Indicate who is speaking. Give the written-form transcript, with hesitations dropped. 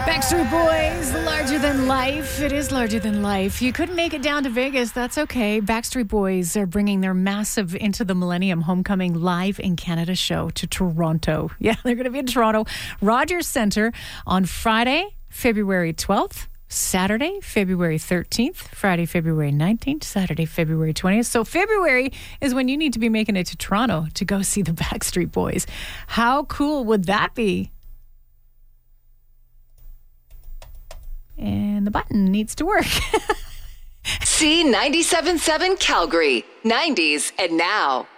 Speaker 1: Backstreet Boys, larger than life. It is larger than life. You couldn't make it down to Vegas. That's okay. Backstreet Boys are bringing their massive Into the Millennium Homecoming Live in Canada show to Toronto. Yeah, they're going to be in Toronto. Rogers Centre on Friday, February 12th. Saturday, February 13th, Friday, February 19th, Saturday, February 20th. So February is when you need to be making it to Toronto to go see the Backstreet Boys. How cool would that be? And the button needs to work.
Speaker 2: C97.7 Calgary, 90s and now.